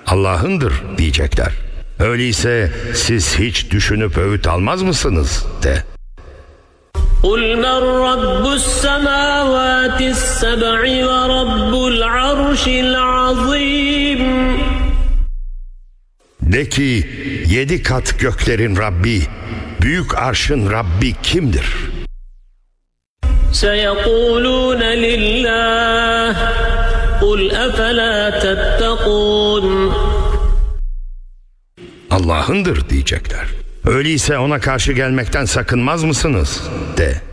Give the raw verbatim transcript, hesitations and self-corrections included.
Allah'ındır diyecekler. Öyleyse siz hiç düşünüp öğüt almaz mısınız de. قُلْ مَنْ رَبُّ السَّمَاوَاتِ السَّبْعِ وَرَبُّ الْعَرْشِ الْعَظِيمِ. De ki, yedi kat göklerin Rabbi, büyük arşın Rabbi kimdir? سَيَقُولُونَ لِلّٰهِ قُلْ أَفَلَا تَتَّقُونَ. Allah'ındır diyecekler. Öyleyse ona karşı gelmekten sakınmaz mısınız de.